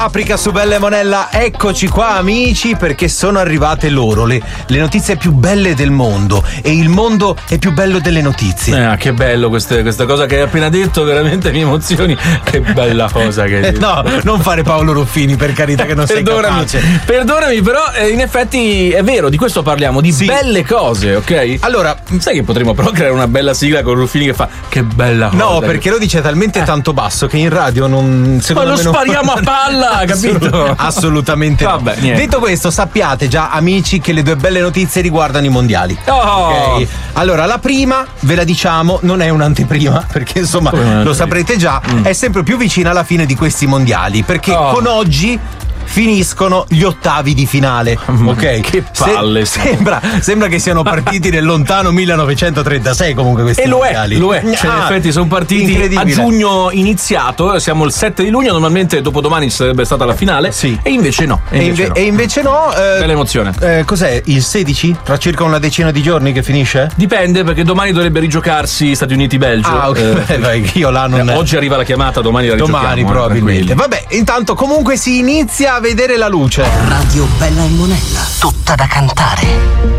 Paprika su Bella e Monella, eccoci qua amici, perché sono arrivate loro le notizie più belle del mondo, e il mondo è più bello delle notizie. Che bello questa cosa che hai appena detto, veramente mi emozioni. Che bella cosa che hai detto. No, non fare Paolo Ruffini, per carità, che non sei capace. Perdonami, però in effetti è vero, di questo parliamo, di belle cose, ok? Allora, sai che potremmo però creare una bella sigla con Ruffini che fa che bella cosa. No, perché lo dice talmente tanto basso che in radio non, secondo me lo spariamo a palla. Capito? Assolutamente. Vabbè, no. Detto questo, sappiate già amici che le due belle notizie riguardano i mondiali. Ok. Allora, la prima ve la diciamo, non è un'anteprima, perché insomma lo saprete già, è sempre più vicina alla fine di questi mondiali, perché con oggi finiscono gli ottavi di finale. Ok? Che palle. Sembra che siano partiti nel lontano 1936 comunque questi mondiali. Lo è. Cioè, in effetti sono partiti a giugno iniziato, siamo il 7 di luglio, normalmente dopodomani ci sarebbe stata la finale. Sì. E invece no. E invece no. Bella emozione. Cos'è? Il 16? Tra circa una decina di giorni che finisce? Dipende, perché domani dovrebbe rigiocarsi Stati Uniti-Belgio. Ok. Io là non. Oggi arriva la chiamata, domani la rigiochiamo. Domani probabilmente. Vabbè, intanto comunque si inizia a vedere la luce. Radio Bella e Monella, tutta da cantare.